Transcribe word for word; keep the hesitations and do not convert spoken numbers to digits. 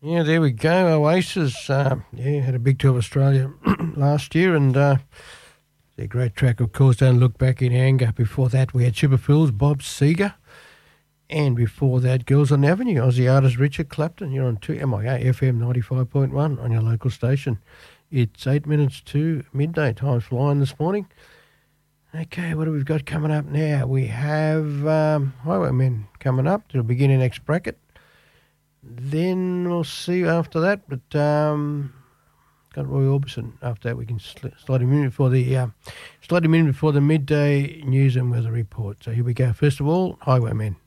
Yeah, there we go. Oasis, uh, yeah, had a big tour of Australia last year, and uh, their great track, of course, Don't Look Back in Anger. Before that, we had Chipperfield's Bob Seger, and before that, Girls on the Avenue, Aussie artist Richard Clapton. You're on two M I A F M ninety-five point one on your local station. It's eight minutes to midday. Time's flying this morning. Okay, what have we got coming up now? We have um, Highwaymen coming up. It'll begin in next bracket. Then we'll see after that, but um, got Roy Orbison. After that, we can sl- slide him in before the uh, slide him in before the midday news and weather report. So here we go. First of all, Highwaymen.